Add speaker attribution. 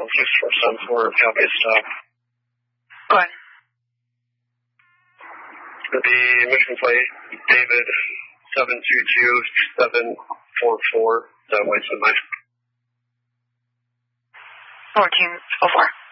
Speaker 1: 647 copy a stop.
Speaker 2: Go ahead.
Speaker 1: The mission plate, David 722-744, that way semi.
Speaker 2: 1404.